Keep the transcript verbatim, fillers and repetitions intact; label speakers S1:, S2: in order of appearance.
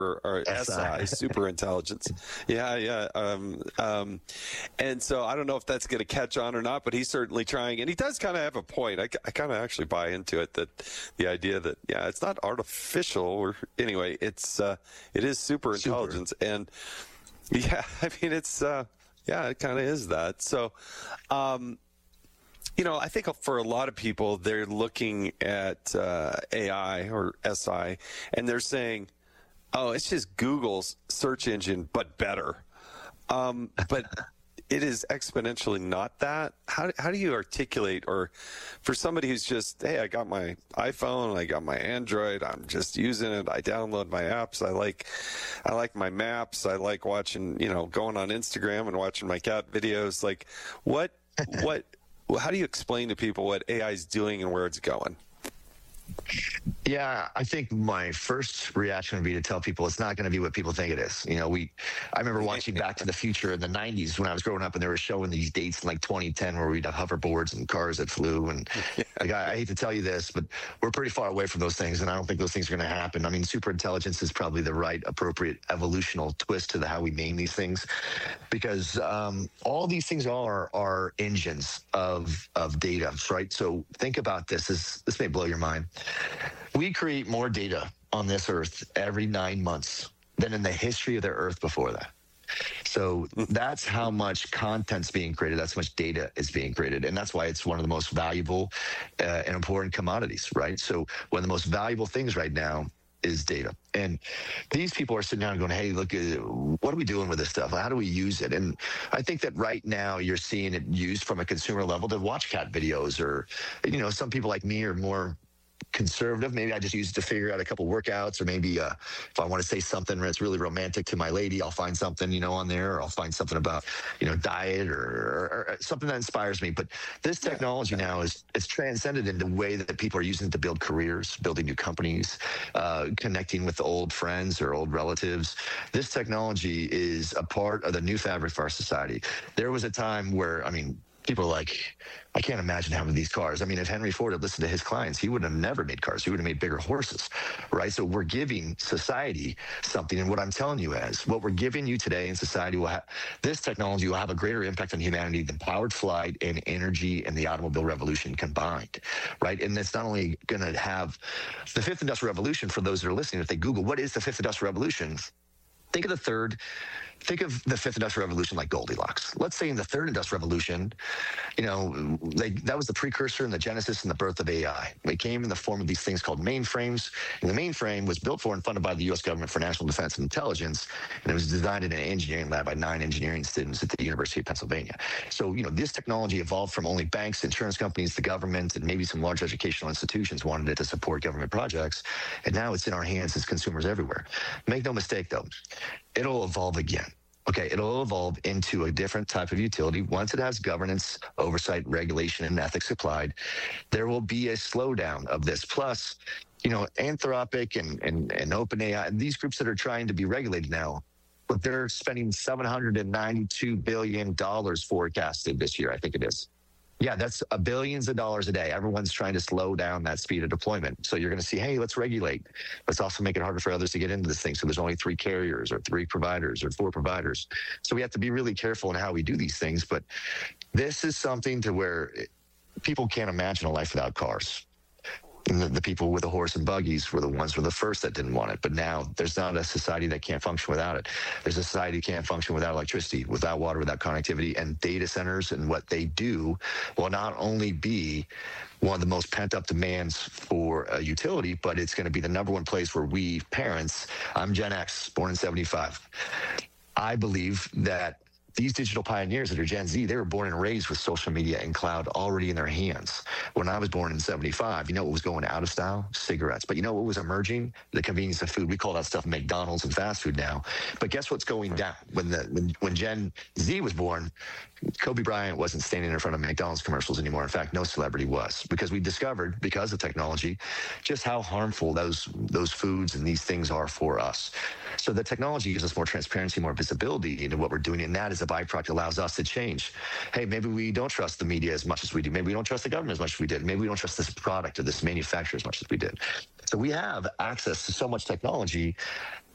S1: or, or S I, super intelligence. Yeah, yeah. Um, um, and so I don't know if that's going to catch on or not, but he's certainly trying. And he does kind of have a point. I, I kind of actually buy into it, that the idea that, yeah, it's not artificial. Or anyway, it's uh, it is super intelligence. Super. And, yeah, I mean, it's, uh, yeah, it kind of is that. So, um, you know, I think for a lot of people, they're looking at uh, A I or S I, and they're saying, oh, it's just Google's search engine, but better. Um, but it is exponentially not that. How, how do you articulate, or for somebody who's just, hey, I got my iPhone, I got my Android, I'm just using it, I download my apps, I like, I like my maps, I like watching, you know, going on Instagram and watching my cat videos. Like, what, what, how do you explain to people what A I is doing and where it's going?
S2: Yeah, I think my first reaction would be to tell people it's not going to be what people think it is. You know, we, I remember watching Back to the Future in the nineties when I was growing up, and they were showing these dates in like twenty ten where we'd have hoverboards and cars that flew. And like, I, I hate to tell you this, but we're pretty far away from those things, and I don't think those things are going to happen. I mean, super intelligence is probably the right, appropriate evolutional twist to the, how we name these things, because um, all these things are are engines of of data, right? So think about this. This, this may blow your mind. We create more data on this earth every nine months than in the history of the earth before that. So that's how much content's being created. That's how much data is being created. And that's why it's one of the most valuable uh, and important commodities, right? So one of the most valuable things right now is data. And these people are sitting down and going, hey, look, uh, what are we doing with this stuff? How do we use it? And I think that right now you're seeing it used from a consumer level to watch cat videos, or, you know, some people like me are more conservative. Maybe I just use it to figure out a couple workouts, or maybe uh, if I want to say something that's really romantic to my lady, I'll find something, you know, on there, or I'll find something about, you know, diet, or, or, or something that inspires me. But this technology now is, it's transcended in the way that people are using it to build careers, building new companies, uh, connecting with old friends or old relatives. This technology is a part of the new fabric of our society. There was a time where, I mean, people are like, I can't imagine having these cars. I mean, if Henry Ford had listened to his clients, he would have never made cars. He would have made bigger horses, right? So we're giving society something. And what I'm telling you is, what we're giving you today in society will have, this technology will have a greater impact on humanity than powered flight and energy and the automobile revolution combined, right? And it's not only going to have the fifth industrial revolution. For those that are listening, if they Google, what is the fifth industrial revolution? Think of the third, think of the fifth industrial revolution like Goldilocks. Let's say in the third industrial revolution, you know, like that was the precursor and the genesis and the birth of A I. It came in the form of these things called mainframes. And the mainframe was built for and funded by the U S government for national defense and intelligence. And it was designed in an engineering lab by nine engineering students at the University of Pennsylvania. So, you know, this technology evolved from only banks, insurance companies, the government, and maybe some large educational institutions wanted it to support government projects. And now it's in our hands as consumers everywhere. Make no mistake, though, it'll evolve again. Okay, it'll evolve into a different type of utility. Once it has governance, oversight, regulation, and ethics applied, there will be a slowdown of this. Plus, you know, Anthropic and, and, and OpenAI, and these groups that are trying to be regulated now, but they're spending seven hundred ninety-two billion dollars forecasted this year, I think it is. Yeah, that's a billions of dollars a day. Everyone's trying to slow down that speed of deployment. So you're going to see, hey, let's regulate. Let's also make it harder for others to get into this thing. So there's only three carriers or three providers or four providers. So we have to be really careful in how we do these things. But this is something to where people can't imagine a life without cars. And the, the people with the horse and buggies were the ones who were the first that didn't want it. But now there's not a society that can't function without it. There's a society that can't function without electricity, without water, without connectivity. And data centers and what they do will not only be one of the most pent-up demands for a utility, but it's going to be the number one place where we parents, I'm Gen X, born in seventy-five. I believe that these digital pioneers that are Gen Z, they were born and raised with social media and cloud already in their hands. When I was born in seventy-five, you know what was going out of style? Cigarettes. But you know what was emerging? The convenience of food. We call that stuff McDonald's and fast food now. But guess what's going down? When the when, when Gen Z was born, Kobe Bryant wasn't standing in front of McDonald's commercials anymore. In fact, no celebrity was, because we discovered, because of technology, just how harmful those those foods and these things are for us. So the technology gives us more transparency, more visibility into what we're doing, and that is a byproduct that allows us to change. Hey, maybe we don't trust the media as much as we do. Maybe we don't trust the government as much as we did. Maybe we don't trust this product or this manufacturer as much as we did. So we have access to so much technology